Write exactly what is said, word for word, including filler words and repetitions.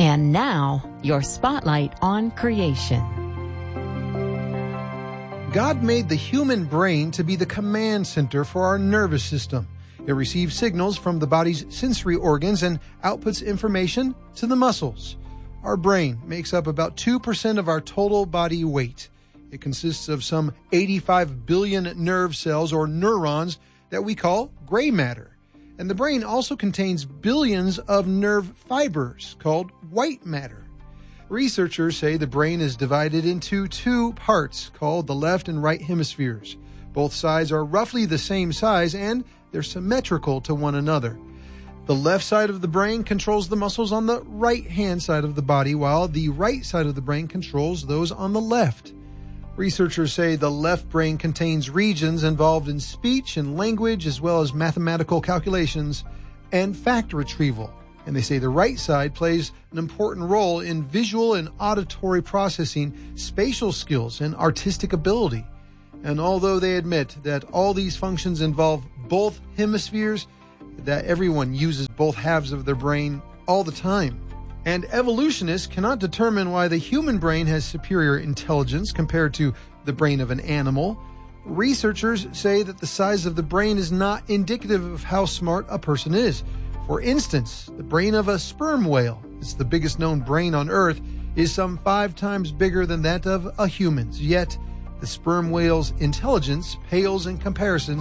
And now, your spotlight on creation. God made the human brain to be the command center for our nervous system. It receives signals from the body's sensory organs and outputs information to the muscles. Our brain makes up about two percent of our total body weight. It consists of some eighty-five billion nerve cells or neurons that we call gray matter. And the brain also contains billions of nerve fibers called white matter. Researchers say the brain is divided into two parts called the left and right hemispheres. Both sides are roughly the same size and they're symmetrical to one another. The left side of the brain controls the muscles on the right-hand side of the body, while the right side of the brain controls those on the left. Researchers say the left brain contains regions involved in speech and language, as well as mathematical calculations and fact retrieval. And they say the right side plays an important role in visual and auditory processing, spatial skills, and artistic ability. And although they admit that all these functions involve both hemispheres, that everyone uses both halves of their brain all the time. And evolutionists cannot determine why the human brain has superior intelligence compared to the brain of an animal. Researchers say that the size of the brain is not indicative of how smart a person is. For instance, the brain of a sperm whale, it's the biggest known brain on Earth, is some five times bigger than that of a human's. Yet, the sperm whale's intelligence pales in comparison